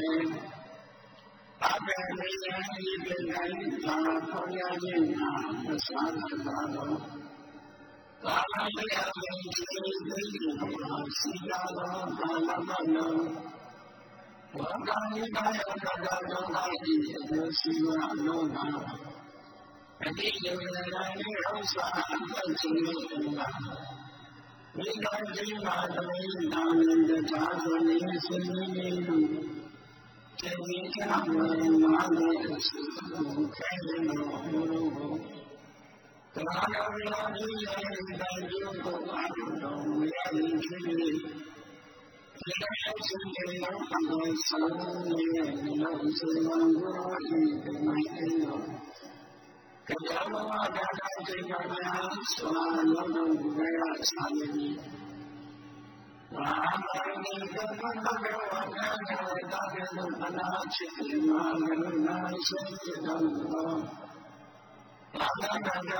အဘယ်နေရာဒီပင်တိုင်းသာခေါ်ရခြင်းဟာမစားတာတော့ကာလတရားရဲ့ဒီသိမှာရှိတာတော့ကာလမနောဝါကာနိကာယကတာတော့အဒီအစီဝအလုံးပါအတိယဝေဒနာနဲ့ဥစ္စာအသက်ရှင်နေတာဒီကံကြီးမှာတမင်နာနေတရားဆိုနေစိတ်နေလို့ကျေဝိကံမှာလည်းအစီကိုခဲနေလို့ဘုရားတော်ဝိလာကြီးရဲ့တိုင်းမျိုးကိုအားလုံးဝိရရင်ဖြစ်နေဒီလိုဆိုရင်တော့အမေဆုံးရဲ့နောက်ဆုံးကိုဒီမိုင်းနေတော့ကြောင့်ဘာသာတရားကျင့်ကြများစွာလုံးလုံးဝေရစာရည်ဘာသာရေးကဘုရားဝါဒနဲ့တာပြေလို့မနာချစ်မာကရုဏာရှိတော်မူသောဘာသာ